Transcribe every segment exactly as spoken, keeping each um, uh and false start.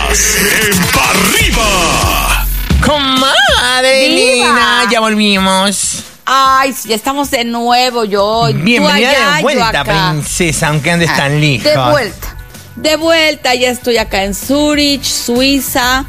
Estás en Pa' Arriba. Comadre Nina, ya volvimos. Ay, ya estamos de nuevo, yo. Bienvenida allá, de vuelta, princesa, aunque andes tan lejos. De vuelta, de vuelta, ya estoy acá en Zurich, Suiza.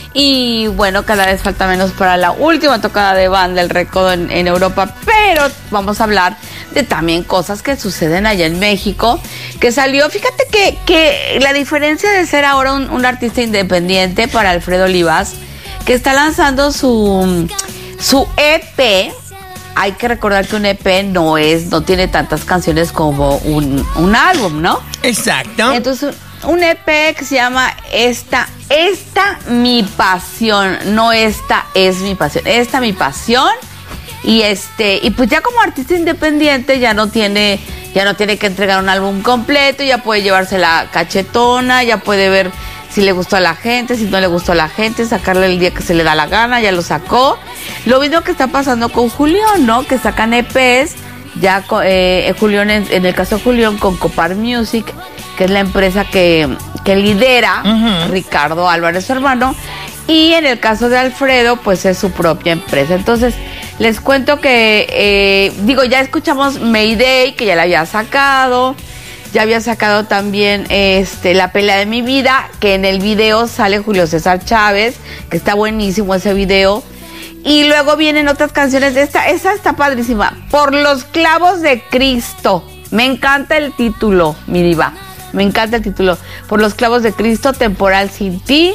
Y bueno, cada vez falta menos para la última tocada de Banda El Recodo en, en Europa. Pero vamos a hablar de también cosas que suceden allá en México. Que salió, fíjate que, que la diferencia de ser ahora un, un artista independiente para Alfredo Olivas, que está lanzando su, su E P. Hay que recordar que un E P no es, no tiene tantas canciones como un, un álbum, ¿no? Exacto. Entonces, un E P que se llama Esta, Esta Mi Pasión, no Esta Es Mi Pasión, Esta Mi Pasión. Y este, y pues ya como artista independiente ya no tiene, ya no tiene que entregar un álbum completo, ya puede llevarse la cachetona, ya puede ver si le gustó a la gente, si no le gustó a la gente, sacarle el día que se le da la gana, ya lo sacó. Lo mismo que está pasando con Julián, ¿no? Que sacan E Pes, ya eh, Julián, en, en el caso de Julián, con Copar Music, que es la empresa que, que lidera uh-huh. Ricardo Álvarez, su hermano, y en el caso de Alfredo, pues es su propia empresa. Entonces, les cuento que, eh, digo, ya escuchamos Mayday, que ya la había sacado. Ya había sacado también este La Pelea de Mi Vida, que en el video sale Julio César Chávez, que está buenísimo ese video. Y luego vienen otras canciones de esta, esa está padrísima. Por los clavos de Cristo. Me encanta el título, mi diva. Me encanta el título. Por los clavos de Cristo, Temporal Sin Ti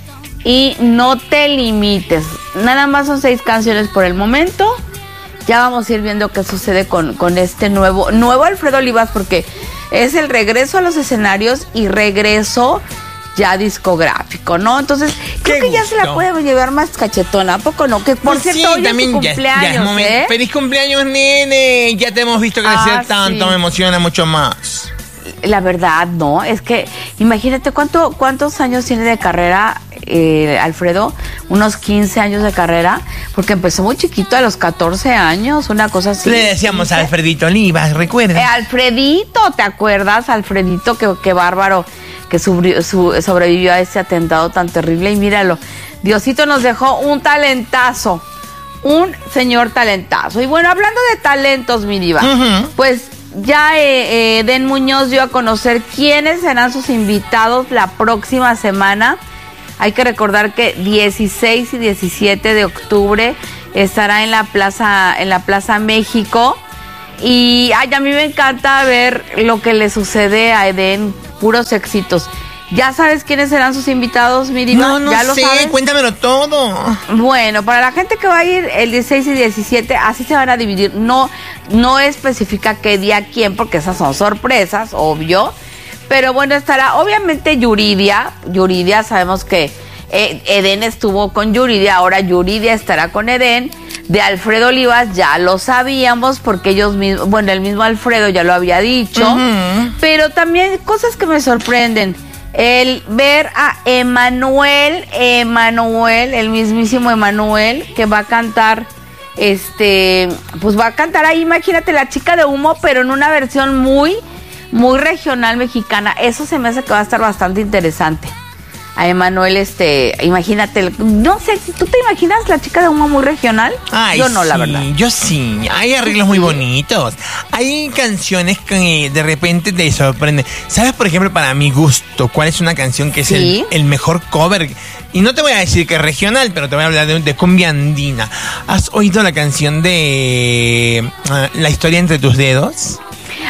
y No Te Limites. Nada más son seis canciones por el momento. Ya vamos a ir viendo qué sucede con, con este nuevo, nuevo Alfredo Olivas, porque es el regreso a los escenarios y regreso ya discográfico, ¿no? Entonces, creo que ya se la puede llevar más cachetona, ¿a poco no? Que por pues cierto, sí, hoy también es tu ya, cumpleaños, ya es ¿eh? ¡Feliz cumpleaños, nene! Ya te hemos visto crecer Ah, tanto, sí. Me emociona mucho más. La verdad, no, es que imagínate cuánto, cuántos años tiene de carrera eh, Alfredo, unos quince años de carrera, porque empezó muy chiquito a los catorce años, una cosa así. Le decíamos a Alfredito Olivas, ¿recuerdas? Eh, Alfredito, ¿te acuerdas? Alfredito, que, que bárbaro, que subri, su, sobrevivió a ese atentado tan terrible. Y míralo, Diosito nos dejó un talentazo, un señor talentazo. Y bueno, hablando de talentos, mi diva, uh-huh. pues ya eh, eh, Den Muñoz dio a conocer quiénes serán sus invitados la próxima semana. Hay que recordar que dieciséis y diecisiete de octubre estará en la Plaza, en la Plaza México. Y ay, a mí me encanta ver lo que le sucede a Eden, puros éxitos. ¿Ya sabes quiénes serán sus invitados, mi diva? No, no ¿Ya lo sé, sabes? Cuéntamelo todo. Bueno, para la gente que va a ir el dieciséis y diecisiete, así se van a dividir. No, no especifica qué día quién, porque esas son sorpresas, obvio. Pero bueno, estará obviamente Yuridia. Yuridia, sabemos que eh, Eden estuvo con Yuridia, ahora Yuridia estará con Eden. De Alfredo Olivas ya lo sabíamos, porque ellos mismos, bueno, el mismo Alfredo ya lo había dicho. Uh-huh. Pero también cosas que me sorprenden. El ver a Emanuel, Emanuel, el mismísimo Emanuel, que va a cantar, este, pues va a cantar ahí, imagínate, La Chica de Humo, pero en una versión muy, muy regional mexicana. Eso se me hace que va a estar bastante interesante. A Emanuel, este, imagínate, no sé, ¿tú te imaginas La Chica de Humo muy regional? Ay, yo no, sí, la verdad. Yo sí, hay arreglos muy bonitos. Hay canciones que de repente te sorprenden. ¿Sabes, por ejemplo, para mi gusto, cuál es una canción que es ¿Sí? el, el mejor cover? Y no te voy a decir que es regional, pero te voy a hablar de, de cumbia andina. ¿Has oído la canción de uh, La Historia Entre Tus Dedos?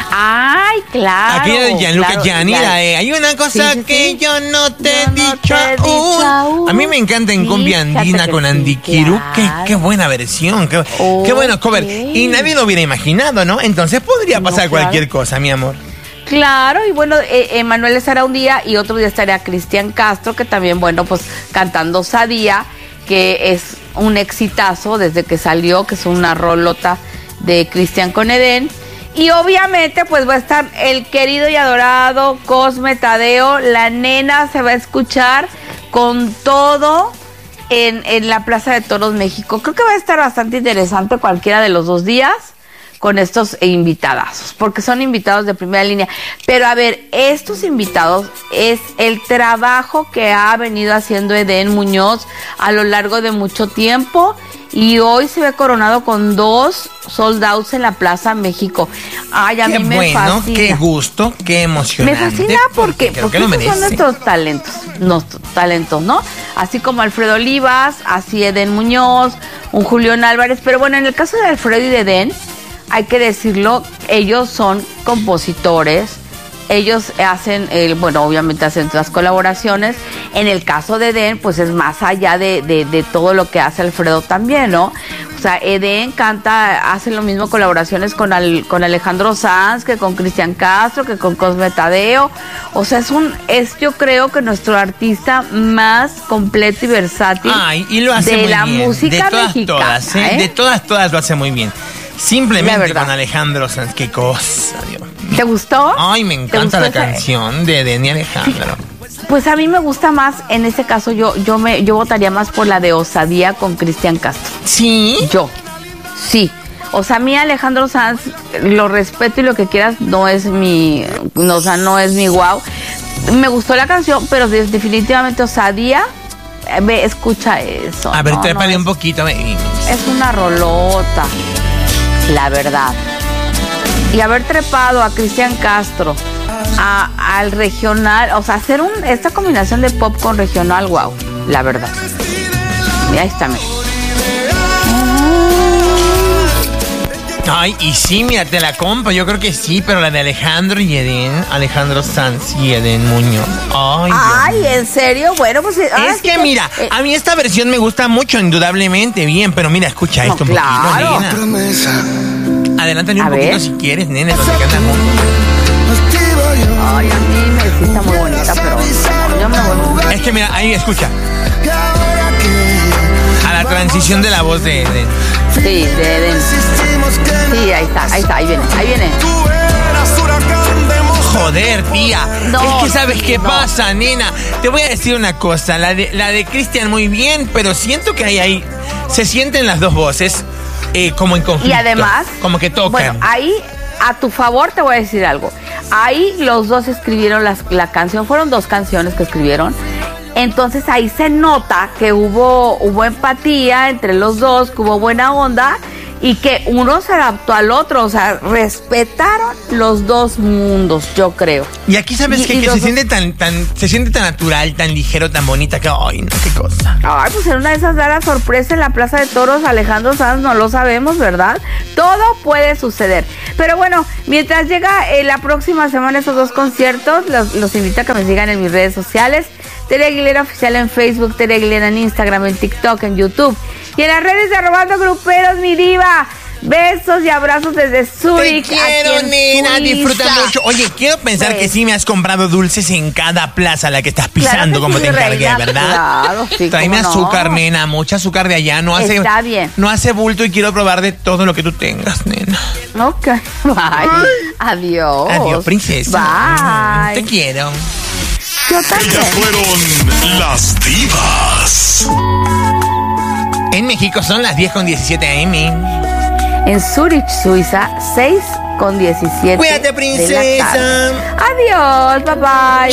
Ay, claro. Aquella de Gianluca claro, Gianni, claro. la de, hay una cosa sí, sí, que sí. yo no te he Yo no dicho te he dicho aún. aún. A mí me encanta en Sí, cumbia andina fíjate con que Andy sí, Kiru. claro. Qué, qué buena versión, qué, Okay. qué bueno cover. Y nadie lo hubiera imaginado, ¿no? Entonces podría pasar No, cualquier claro. cosa, mi amor. Claro, y bueno, eh, Emanuel estará un día y otro día estaría Cristian Castro, que también, bueno, pues cantando Sadía, que es un exitazo desde que salió, que es una rolota de Cristian con Eden. Y obviamente pues va a estar el querido y adorado Cosme Tadeo. La nena se va a escuchar con todo en, en la Plaza de Toros México. Creo que va a estar bastante interesante cualquiera de los dos días. con estos invitadazos, porque son invitados de primera línea. Pero a ver, estos invitados es el trabajo que ha venido haciendo Edén Muñoz a lo largo de mucho tiempo, y hoy se ve coronado con dos sold outs en la Plaza México. Ay, a qué mí me bueno, fascina. Qué gusto, qué emocionante. Me fascina porque, creo porque que lo estos son merece. nuestros talentos, nuestros talentos, ¿no? Así como Alfredo Olivas, así Edén Muñoz, un Julián Álvarez. Pero bueno, en el caso de Alfredo y de Edén, hay que decirlo, ellos son compositores. Ellos hacen, el, bueno, obviamente hacen otras colaboraciones. En el caso de Edén, pues es más allá de, de, de todo lo que hace Alfredo también, ¿no? O sea, Edén canta, hace lo mismo colaboraciones con, al, con Alejandro Sanz, que con Cristian Castro, que con Cosme Tadeo. O sea, es un, es yo creo que nuestro artista más completo y versátil. Ay, y lo hace de muy la bien. música de todas, mexicana. todas, ¿eh? ¿eh? De todas, todas lo hace muy bien. La Simplemente verdad. con Alejandro Sanz, qué cosa, Dios. ¿Te gustó? Ay, me ¿Te encanta gustó la esa- canción de Edén y Alejandro. Pues a mí me gusta más, en ese caso yo yo me yo votaría más por la de Osadía con Cristian Castro. ¿Sí? Yo, sí. O sea, a mí Alejandro Sanz, lo respeto y lo que quieras, no es mi, no, o sea, no es mi guau. Me gustó la canción, pero de- definitivamente Osadía, eh, ve, escucha eso. A ver, no, trépale no, un poquito. Baby. es, es una rolota, la verdad. Y haber trepado a Cristian Castro, a, al regional, o sea, hacer un, esta combinación de pop con regional, wow, la verdad. Y ahí está, mira. Ay, y sí, mira, te la compro. Yo creo que sí, pero la de Alejandro y Edén, Alejandro Sanz y Edén Muñoz. Ay, Dios Ay, mío. ¿en serio? Bueno, pues ahora Es sí que mira, eh, a mí esta versión me gusta mucho, indudablemente, bien, pero mira, escucha No, esto un claro. poquito, nena. Adelántale un A poquito ver. si quieres, nene, donde cantan juntos. ay, a mí me sí está muy bonita, pero no, yo me voy. Es que mira, ahí escucha. A la transición de la voz de Edén. Sí, de Edén. Sí, ahí está, ahí está, ahí viene, ahí viene. Joder, tía. No, es que sabes sí, qué no. pasa, nena. Te voy a decir una cosa. La de, la de Cristian muy bien, pero siento que ahí, ahí se sienten las dos voces eh, como en conflicto. Y además, como que tocan. bueno, ahí, a tu favor, te voy a decir algo. Ahí los dos escribieron las, la canción, fueron dos canciones que escribieron. Entonces ahí se nota que hubo, hubo empatía entre los dos, que hubo buena onda y que uno se adaptó al otro, o sea, respetaron los dos mundos, yo creo. Y aquí sabes Y- que, y que los se dos- siente tan, tan, se siente tan natural, tan ligero, tan bonita que, ay, no, qué cosa. Ay, pues en una de esas da la sorpresa en la Plaza de Toros, Alejandro Sanz, no lo sabemos, ¿verdad? Todo puede suceder. Pero bueno, mientras llega eh, la próxima semana esos dos conciertos, los, los invito a que me sigan en mis redes sociales. Tere Aguilera Oficial en Facebook, Tere Aguilera en Instagram, en TikTok, en YouTube. Y en las redes de Robando Gruperos, mi diva. Besos y abrazos desde Zurich. Te quiero, aquí en nena, Suiza. disfruta mucho. Oye, quiero pensar Pues. que sí me has comprado dulces en cada plaza a la que estás pisando, Claro que como sí, te encargué, reina, ¿verdad? claro, sí, Tráeme cómo no. azúcar, nena, mucha azúcar de allá. No hace, Está bien. No hace bulto y quiero probar de todo lo que tú tengas, nena. Ok, bye. Adiós. Adiós, princesa. Bye. Te quiero. Yo también. Ellas fueron las divas. En México son las diez con diecisiete a eme. En Zurich, Suiza, seis con diecisiete. Cuídate, de la princesa. tarde. Adiós, bye bye.